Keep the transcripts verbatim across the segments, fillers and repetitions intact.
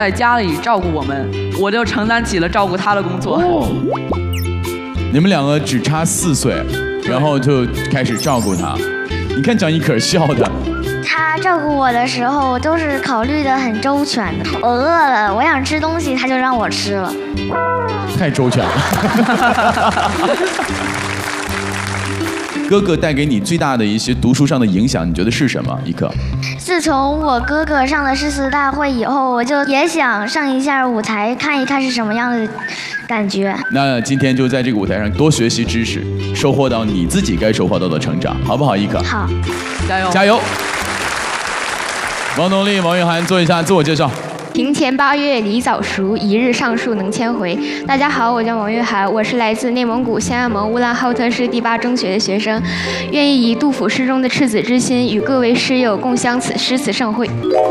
在家里照顾我们，我就承担起了照顾他的工作。哦、 你们两个只差四岁，然后就开始照顾他。你看张一可笑的。 他照顾我的时候都是考虑得很周全的。我饿了，我想吃东西，他就让我吃了。 太周全了。哥哥带给你最大的一些读书上的影响，你觉得是什么？一可。 自从我哥哥上了诗词大会以后，我就也想上一下舞台，看一看是什么样的感觉。 那今天就在这个舞台上多学习知识，收获到你自己该收获到的成长，好不好？一可。 好， 加油！ 加油！王东丽、王玉涵做一下自我介绍。 庭前八月梨枣熟，一日上树能千回。大家好，我叫王玉涵，我是来自内蒙古兴安盟乌兰浩特市第八中学的学生，愿意以杜甫诗中的赤子之心，与各位师友共襄此诗词盛会。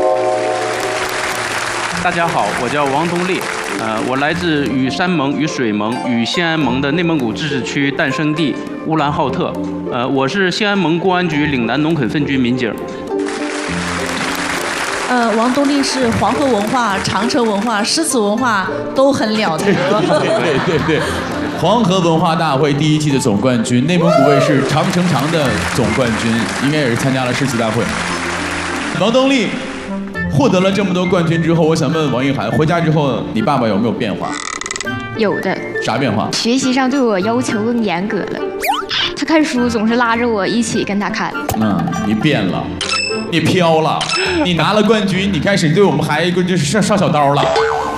大家好，我叫王东丽，呃，我来自与山盟、与水盟、与兴安盟的内蒙古自治区诞生地乌兰浩特，呃，我是兴安盟公安局岭南农垦分局民警。 呃，王东丽是黄河文化、长城文化、诗词文化都很了得。 对对对对，黄河文化大会第一季的总冠军，内蒙古卫视长城长的总冠军，应该也是参加了诗词大会。王东丽获得了这么多冠军之后，我想问王玉涵，回家之后你爸爸有没有变化？ 有的。 啥变化？ 学习上对我要求更严格了，他看书总是拉着我一起跟他看。 嗯，你变了。你飘了，你拿了冠军，你开始对我们孩子就是上上小刀了。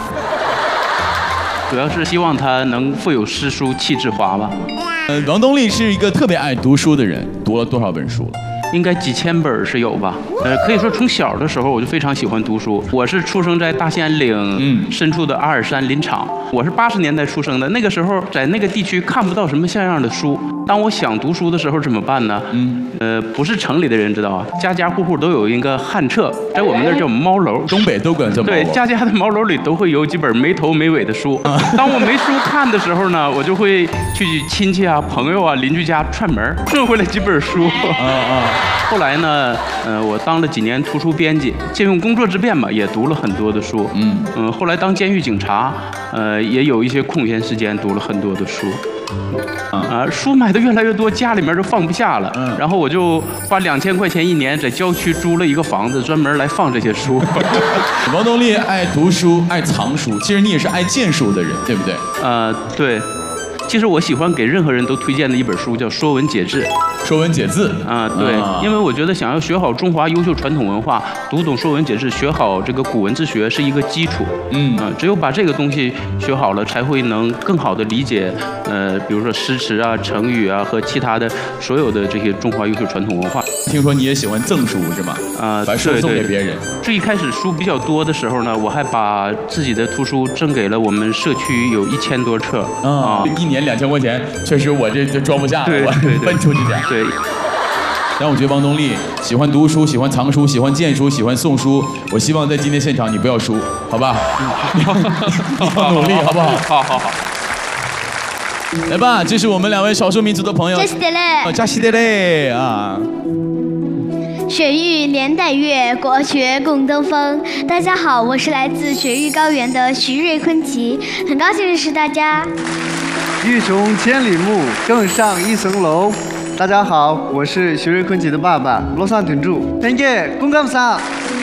主要是希望他能腹有诗书气质华吧。 呃，王东丽是一个特别爱读书的人，读了多少本书了？ 应该几千本是有吧。呃，可以说从小的时候我就非常喜欢读书。我是出生在大兴安岭嗯深处的阿尔山林场，我是八十年代出生的，那个时候在那个地区看不到什么像样的书。当我想读书的时候怎么办呢？嗯，呃，不是城里的人知道啊，家家户户都有一个旱厕，在我们那儿叫猫楼， 东北都管叫猫楼。 对，家家的猫楼里都会有几本没头没尾的书。当我没书看的时候呢，我就会去亲戚啊、朋友啊、邻居家串门，顺回来几本书。啊啊。后来呢，呃，我当了几年图书编辑，借用工作之便吧，也读了很多的书。嗯嗯，后来当监狱警察，呃，也有一些空闲时间读了很多的书。啊，书买的越来越多，家里面都放不下了。嗯，然后我就花两千块钱一年在郊区租了一个房子，专门来放这些书。 王东丽爱读书，爱藏书，其实你也是爱见书的人，对不对？ 呃，对。其实我喜欢给任何人都推荐的一本书叫《说文解字》。 说文解字啊，对，因为我觉得想要学好中华优秀传统文化，读懂《说文解字》，学好这个古文字学是一个基础。嗯啊，只有把这个东西学好了，才会能更好的理解，呃，比如说诗词啊、成语啊和其他的所有的这些中华优秀传统文化。 听说你也喜欢赠书是吗？啊，把书送给别人。 最一开始书比较多的时候呢，我还把自己的图书赠给了我们社区有一千多册啊，一年两千块钱，确实我这就装不下了，我奔出去点。 对。 但我觉得王东丽喜欢读书，喜欢藏书，喜欢荐书，喜欢送书。我希望在今天现场你不要输，好吧？你要努力，好不好？ 好好好。 来吧，这是我们两位少数民族的朋友。 加西德勒。 加西德勒啊。 雪域连带月，国学共东风。大家好，我是来自雪域高原的徐瑞坤吉，很高兴认识大家。 欲穷千里目，更上一层楼。大家好，我是徐瑞坤吉的爸爸罗萨屯柱。Thank you， 公干啥？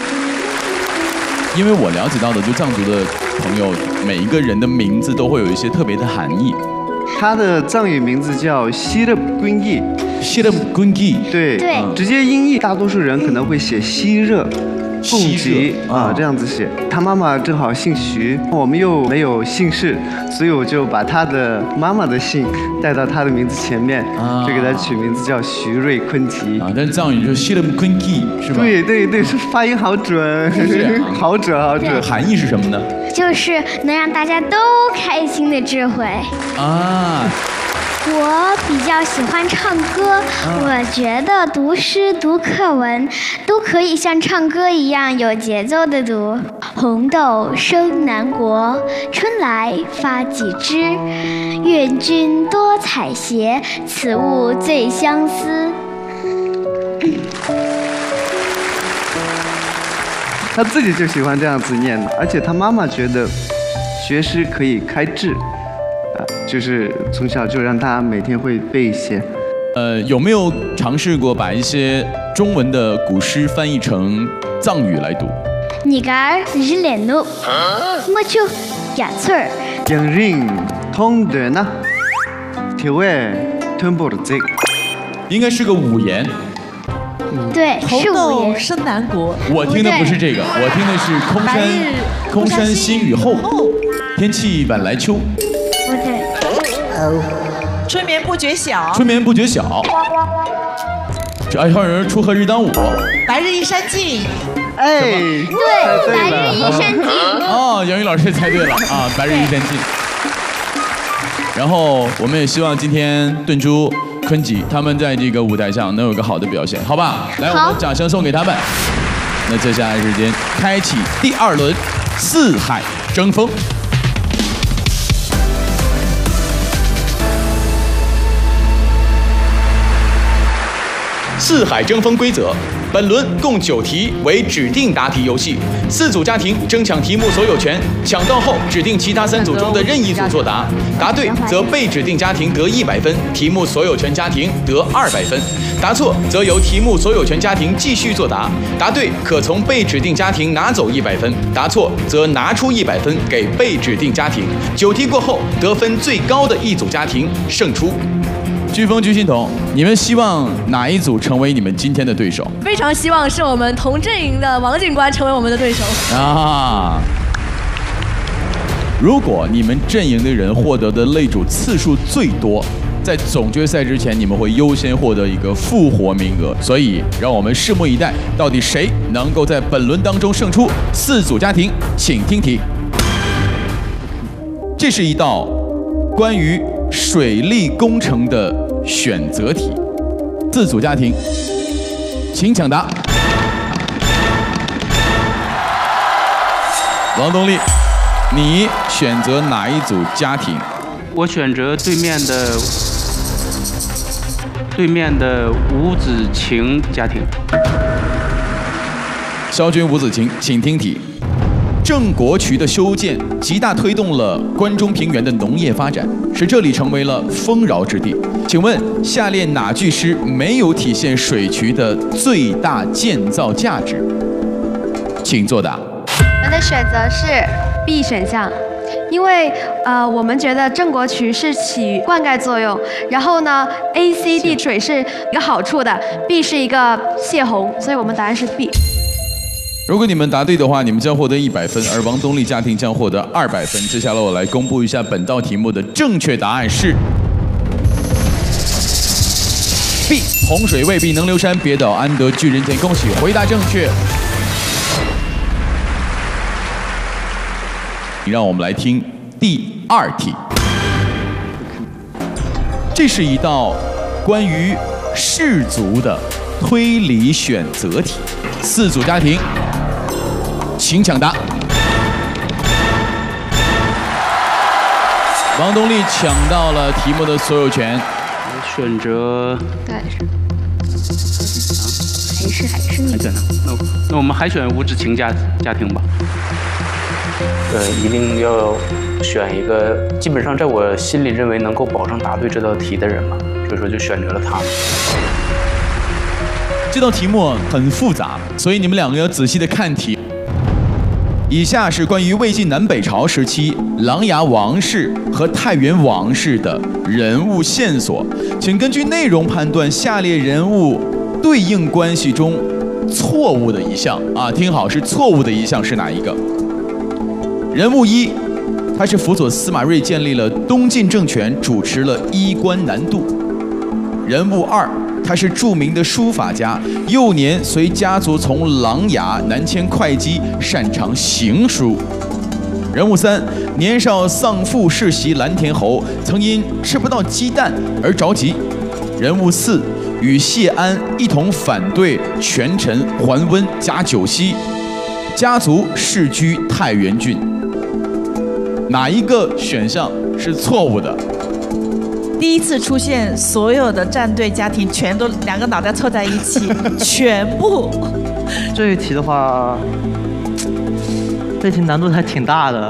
因为我了解到的，就藏族的朋友，每一个人的名字都会有一些特别的含义。 他的藏语名字叫希勒坤义。 希勒坤义。 对。对。直接音译，大多数人可能会写希热。共吉啊，这样子写。他妈妈正好姓徐，我们又没有姓氏，所以我就把他的妈妈的姓带到他的名字前面，啊、就给他取名字叫徐瑞坤吉。 啊，但是藏语就希勒坤吉是吧？ 对对对，是发音好准，好准好准。 含义是什么呢？ 就是能让大家都开心的智慧。啊。我比较喜欢唱歌，我觉得读诗、读课文都可以像唱歌一样有节奏的读。红豆生南国，春来发几枝。愿君多采撷，此物最相思。 他自己就喜欢这样子念，而且他妈妈觉得学诗可以开智，啊，就是从小就让他每天会背一些。 呃，有没有尝试过把一些中文的古诗翻译成藏语来读？ 你个日来怒，我就一词儿。 英人通的呢，台湾听不懂这个， 应该是个五言。 对，是五豆言。 生南国。 我听的不是这个，我听的是空山空山新雨后，天气晚来秋。 不对。 春眠不觉晓。 春眠不觉晓。这还有人出河日当午。 白日依山尽。 哎， 对，白日依山尽。 哦，杨宇老师猜对了啊，白日依山尽。然后我们也希望今天顿珠、春吉他们在这个舞台上能有个好的表现，好吧？来，我们掌声送给他们。那接下来时间开启第二轮四海争锋。四海争锋规则：本轮共九题，为指定答题游戏。四组家庭争抢题目所有权，抢到后指定其他三组中的任意组作答，答对则被指定家庭得一百分，题目所有权家庭得二百分。答错则由题目所有权家庭继续作答，答对可从被指定家庭拿走一百分，答错则拿出一百分给被指定家庭。九题过后，得分最高的一组家庭胜出。飓风飓心筒，你们希望哪一组成为你们今天的对手？ 非常希望是我们同阵营的王警官成为我们的对手啊！如果你们阵营的人获得的擂主次数最多，在总决赛之前，你们会优先获得一个复活名额。所以，让我们拭目以待，到底谁能够在本轮当中胜出？四组家庭，请听题。这是一道关于水利工程的选择题，四组家庭，请抢答。王东丽，你选择哪一组家庭？ 我选择对面的对面的吴子晴家庭。 萧军、吴子晴，请听题。郑国渠的修建极大推动了关中平原的农业发展，使这里成为了丰饶之地。请问下列哪句诗没有体现水渠的最大建造价值？请作答。 我的选择是 B 选项，因为呃，我们觉得郑国渠是起灌溉作用，然后呢 ，A、C、D 水是有好处的 ，B 是一个泄洪，所以我们答案是 B。 如果你们答对的话，你们将获得一百分，而王东丽家庭将获得二百分。接下来我来公布一下本道题目的正确答案是 B。洪水未必能留山，别岛安得巨人田。恭喜，回答正确。让我们来听第二题。这是一道关于氏族的推理选择题，四组家庭，请抢答。王东丽抢到了题目的所有权， 选择对，还是还是你。 还选呢？那那我们还选吴志晴家家庭吧。 呃，一定要选一个基本上在我心里认为能够保证答对这道题的人嘛，所以说就选择了他们。 这道题目很复杂，所以你们两个要仔细的看题。以下是关于魏晋南北朝时期琅琊王氏和太原王氏的人物线索，请根据内容判断下列人物对应关系中错误的一项啊，听好，是错误的一项是哪一个？人物一，他是辅佐司马睿建立了东晋政权，主持了衣冠南渡。人物二，他是著名的书法家，幼年随家族从琅琊南迁会稽，擅长行书。人物三，年少丧父世袭蓝田侯，曾因吃不到鸡蛋而着急。人物四，与谢安一同反对权臣桓温加九锡，家族世居太原郡。哪一个选项是错误的？ 第一次出现所有的战队家庭全都两个脑袋凑在一起，全部。 这一题的话， 这题难度还挺大的。